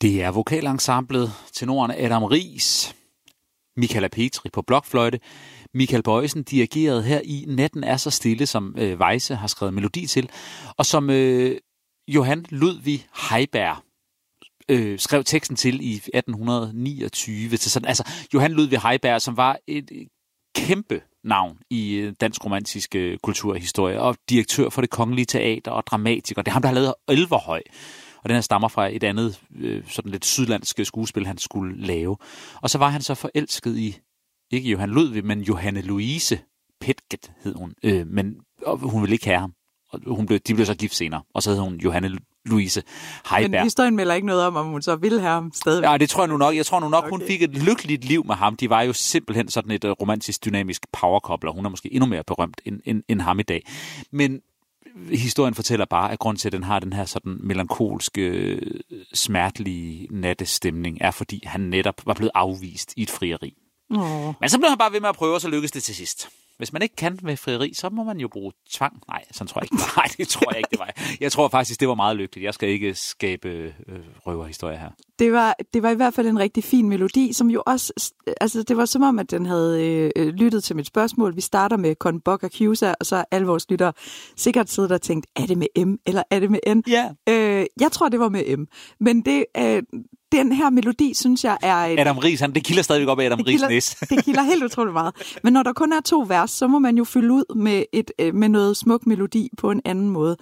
Det er vokalensemblet, tenoren Adam Riis, Michala Petri på blokfløjte, Michael Bojesen dirigeret her i Natten er så stille, som Weisse har skrevet melodi til, og som Johan Ludvig Heiberg skrev teksten til i 1829. Til sådan, altså Johan Ludvig Heiberg, som var et kæmpe navn i dansk romantisk kulturhistorie, og direktør for Det Kongelige Teater og dramatiker. Det er ham, der har lavet Elverhøj, og den her stammer fra et andet sådan lidt sydlandsk skuespil, han skulle lave. Og så var han så forelsket i, ikke Johan Ludvig, men Johanne Louise Petget hed hun, men hun ville ikke have ham. Og de blev så gift senere, og så hed hun Johanne Louise Heiberg. Men historien melder ikke noget om hun så ville have ham stadigvæk. Ja, det tror jeg nu nok. Jeg tror nu nok, okay. Hun fik et lykkeligt liv med ham. De var jo simpelthen sådan et romantisk, dynamisk powerkouple, og hun er måske endnu mere berømt end ham i dag. Men historien fortæller bare, at grund til, at den har den her sådan melankolske, smertelige nattestemning, er fordi han netop var blevet afvist i et frieri. Men så blev han bare ved med at prøve, og så lykkedes det til sidst. Hvis man ikke kan med frieri, så må man jo bruge tvang. Nej, sådan tror jeg ikke. Nej, det tror jeg ikke, det var. Jeg tror faktisk, det var meget lykkeligt. Jeg skal ikke skabe røverhistorier her. Det var i hvert fald en rigtig fin melodi, som jo også, altså det var som om, at den havde lyttet til mit spørgsmål. Vi starter med Con Boc Accusa, og så alle vores lyttere sikkert sidder der og tænkt, er det med M, eller er det med N? Yeah. Jeg tror, det var med M. Men den her melodi, synes jeg, er... Adam Riis, det kilder stadigvæk op af Adam Riis næse. Det kilder helt utroligt meget. Men når der kun er 2 vers, så må man jo fylde ud med noget smuk melodi på en anden måde.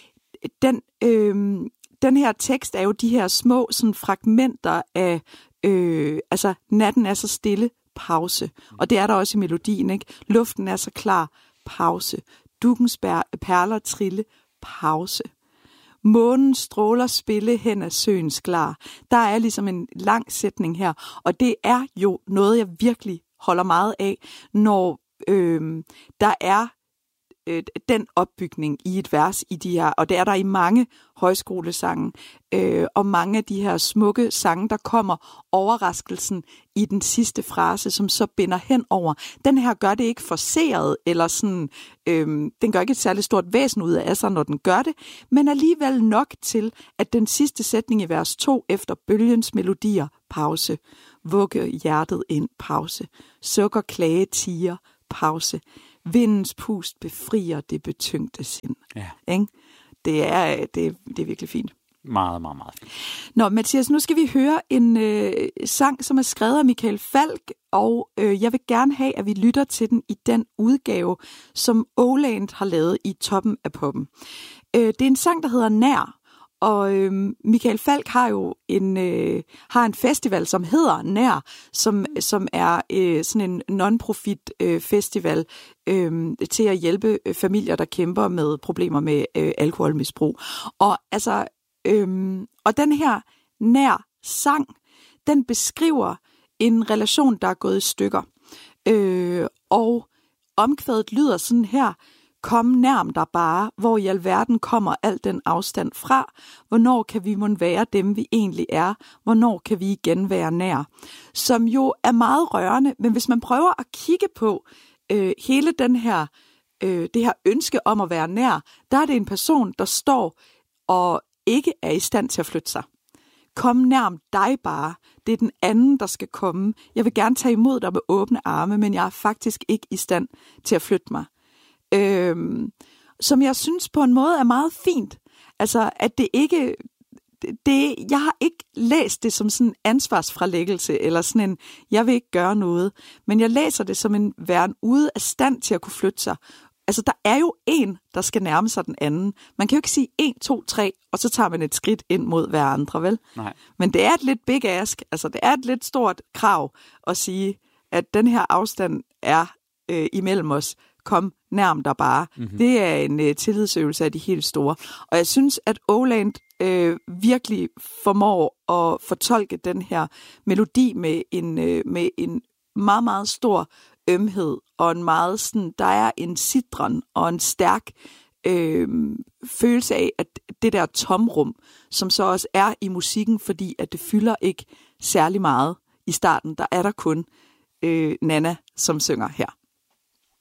Den her tekst er jo de her små sådan, fragmenter af altså natten er så stille, pause. Og det er der også i melodien, ikke? Luften er så klar, pause. Dukkens perler trille, pause. Månen stråler spille hen ad søens glar. Der er ligesom en lang sætning her, og det er jo noget, jeg virkelig holder meget af, når der er den opbygning i et vers i de her, og det er der i mange højskolesange, og mange af de her smukke sange, der kommer overraskelsen i den sidste frase, som så binder hen over. Den her gør det ikke forceret, eller sådan, den gør ikke et særligt stort væsen ud af sig, når den gør det, men alligevel nok til, at den sidste sætning i vers 2 efter bølgens melodier, pause, vugge hjertet ind, pause, sukker klage tiger, pause, vindens pust befrier det betyngte sind. Ja. Det er virkelig fint. Meget, meget, meget fint. Nå, Mathias, nu skal vi høre en sang, som er skrevet af Michael Falch, og jeg vil gerne have, at vi lytter til den i den udgave, som Åland har lavet i Toppen af Poppen. Det er en sang, der hedder Nær, og Michael Falch har jo en festival, som hedder Nær, som er sådan en non-profit festival til at hjælpe familier, der kæmper med problemer med alkoholmisbrug. Og altså, og den her Nær sang, den beskriver en relation, der er gået i stykker. Og omkvædet lyder sådan her: kom nærm dig bare, hvor i alverden kommer al den afstand fra. Hvornår kan vi mon være dem, vi egentlig er? Hvornår kan vi igen være nær? Som jo er meget rørende, men hvis man prøver at kigge på hele den her, det her ønske om at være nær, der er det en person, der står og ikke er i stand til at flytte sig. Kom nærm dig bare. Det er den anden, der skal komme. Jeg vil gerne tage imod dig med åbne arme, men jeg er faktisk ikke i stand til at flytte mig. Som jeg synes på en måde er meget fint. Altså, at det ikke... jeg har ikke læst det som sådan en ansvarsfralæggelse, eller sådan en, jeg vil ikke gøre noget, men jeg læser det som en væren ude af stand til at kunne flytte sig. Altså, der er jo en, der skal nærme sig den anden. Man kan jo ikke sige 1, 2, 3, og så tager man et skridt ind mod hver andre, vel? Nej. Men det er et lidt big ask, altså det er et lidt stort krav at sige, at den her afstand er imellem os. Kom nærm dig bare. Mm-hmm. Det er en tillidsøvelse af de helt store. Og jeg synes, at Åland virkelig formår at fortolke den her melodi med en meget, meget stor ømhed, og en meget sådan, der er en sidren og en stærk følelse af, at det der tomrum, som så også er i musikken, fordi at det fylder ikke særlig meget i starten, der er der kun Nana, som synger her.